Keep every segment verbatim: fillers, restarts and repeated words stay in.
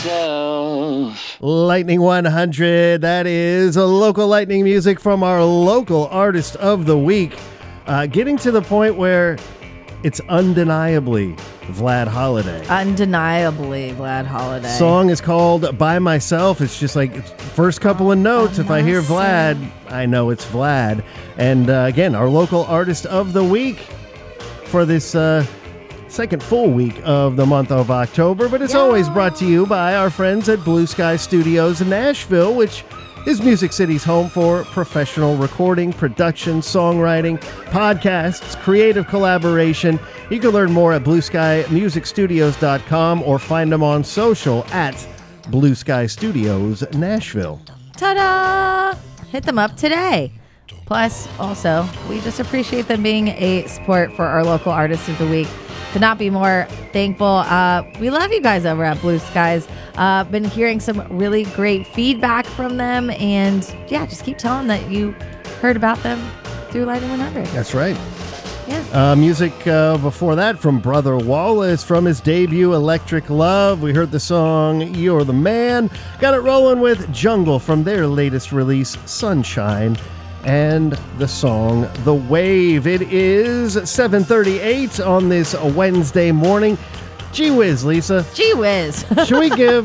Lightning one hundred, that is a local lightning music from our local artist of the week. Uh, getting to the point where it's undeniably Vlad Holiday. Undeniably Vlad Holiday. Song is called By Myself. It's just like first couple of notes. If I hear Vlad, I know it's Vlad. And uh, again, our local artist of the week for this uh, second full week of the month of October. But it's yeah. always brought to you by our friends at Blue Sky Studios in Nashville, which is Music City's home for professional recording, production, songwriting, podcasts, creative collaboration. You can learn more at blue sky music studios dot com or find them on social at Blue Sky Studios Nashville. Ta-da! Hit them up today. Plus, also, we just appreciate them being a support for our local artists of the week. Could not be more thankful. Uh, we love you guys over at Blue Skies. Uh, been hearing some really great feedback from them, and yeah, just keep telling that you heard about them through Lightning one hundred. That's right. Yeah. Uh, music uh, before that from Brother Wallace from his debut Electric Love. We heard the song You're the Man. Got it rolling with Jungle from their latest release Sunshine. And the song The Wave. It is seven thirty-eight on this Wednesday morning. Gee whiz, Lisa. Gee whiz. Should we give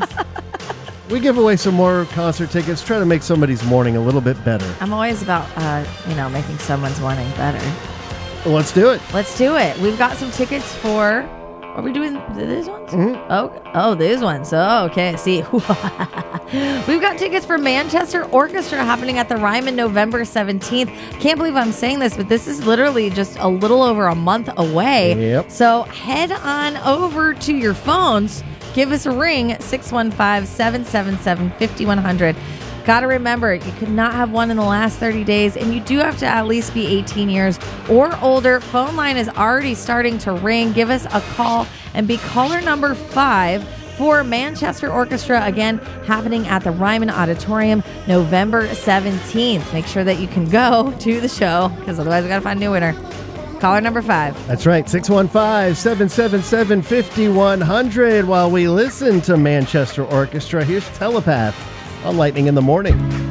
we give away some more concert tickets? Try to make somebody's morning a little bit better. I'm always about uh, you know, making someone's morning better. Well, let's do it. Let's do it. We've got some tickets for. Are we doing these ones? Mm-hmm. Oh, oh, these ones. Oh, okay. See, we've got tickets for Manchester Orchestra happening at the Ryman November seventeenth. Can't believe I'm saying this, but this is literally just a little over a month away. Yep. So head on over to your phones. Give us a ring, six one five, seven seven seven, five one zero zero. Got to remember, you could not have one in the last thirty days, and you do have to at least be eighteen years or older. Phone line is already starting to ring. Give us a call and be caller number five for Manchester Orchestra, again, happening at the Ryman Auditorium November seventeenth. Make sure that you can go to the show, because otherwise we got to find a new winner. Caller number five. That's right, six one five, seven seven seven, five one zero zero. While we listen to Manchester Orchestra, here's Telepath on Lightning in the Morning.